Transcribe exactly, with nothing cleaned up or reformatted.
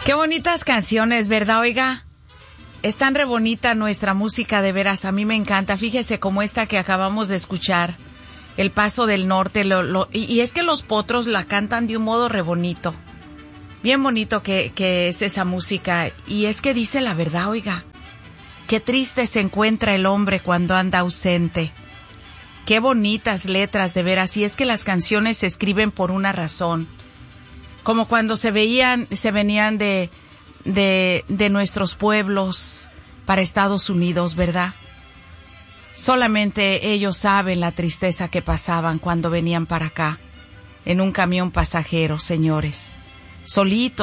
Qué bonitas canciones, ¿verdad, oiga? Es tan re bonita nuestra música, de veras, a mí me encanta. Fíjese como esta que acabamos de escuchar, El Paso del Norte, lo, lo, y, y es que los potros la cantan de un modo re bonito. Bien bonito que, que es esa música, y es que dice la verdad, oiga. Qué triste se encuentra el hombre cuando anda ausente. Qué bonitas letras, de veras, y es que las canciones se escriben por una razón. Como cuando se veían, se venían de, de, de nuestros pueblos para Estados Unidos, ¿verdad? Solamente ellos saben la tristeza que pasaban cuando venían para acá, en un camión pasajero, señores. Solitos.